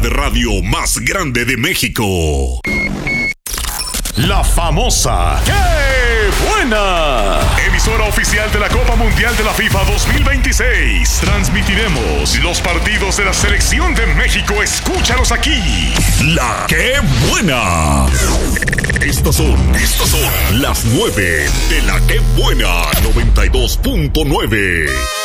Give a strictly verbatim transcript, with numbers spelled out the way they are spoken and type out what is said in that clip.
de radio más grande de México. La famosa ¡Qué buena! Emisora oficial de la Copa Mundial de la FIFA dos mil veintiséis. Transmitiremos los partidos de la Selección de México. Escúchalos aquí. La ¡Qué buena! Estas son, estas son las nueve de la ¡Qué buena! noventa y dos punto nueve.